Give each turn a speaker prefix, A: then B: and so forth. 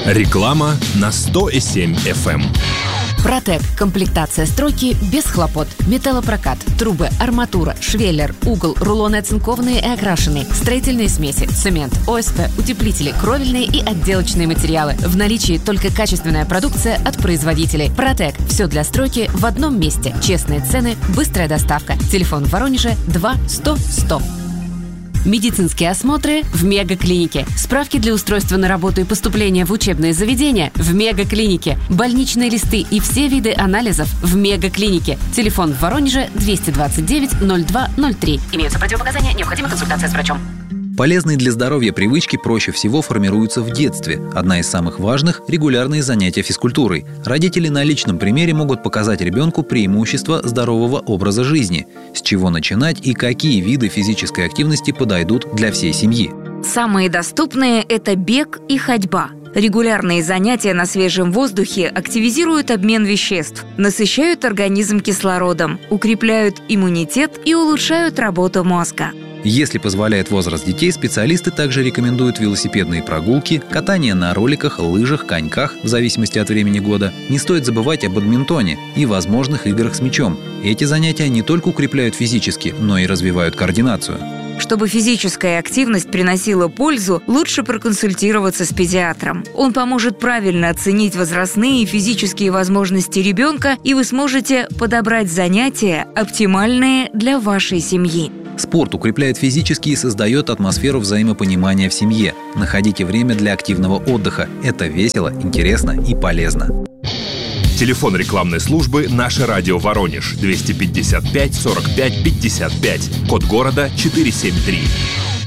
A: Реклама на 100,7 FM.
B: Протек. Комплектация стройки без хлопот. Металлопрокат, трубы, арматура, швеллер, угол, рулоны оцинкованные и окрашенные, строительные смеси, цемент, ОСП, утеплители, кровельные и отделочные материалы. В наличии только качественная продукция от производителей. Протек. Все для стройки в одном месте. Честные цены, быстрая доставка. Телефон в Воронеже 2 100 100. Медицинские осмотры в Мегаклинике. Справки для устройства на работу и поступления в учебные заведения в Мегаклинике. Больничные листы и все виды анализов в Мегаклинике. Телефон в Воронеже 229 02 03. Имеются противопоказания, необходима консультация с врачом.
C: Полезные для здоровья привычки проще всего формируются в детстве. Одна из самых важных – регулярные занятия физкультурой. Родители на личном примере могут показать ребенку преимущества здорового образа жизни, с чего начинать и какие виды физической активности подойдут для всей семьи.
D: Самые доступные – это бег и ходьба. Регулярные занятия на свежем воздухе активизируют обмен веществ, насыщают организм кислородом, укрепляют иммунитет и улучшают работу мозга.
C: Если позволяет возраст детей, специалисты также рекомендуют велосипедные прогулки, катание на роликах, лыжах, коньках, в зависимости от времени года. Не стоит забывать о бадминтоне и возможных играх с мячом. Эти занятия не только укрепляют физически, но и развивают координацию.
D: Чтобы физическая активность приносила пользу, лучше проконсультироваться с педиатром. Он поможет правильно оценить возрастные и физические возможности ребенка, и вы сможете подобрать занятия, оптимальные для вашей семьи.
C: Спорт укрепляет физически и создает атмосферу взаимопонимания в семье. Находите время для активного отдыха. Это весело, интересно и полезно.
A: Телефон рекламной службы «Наше радио Воронеж» 255 45 55, код города 473.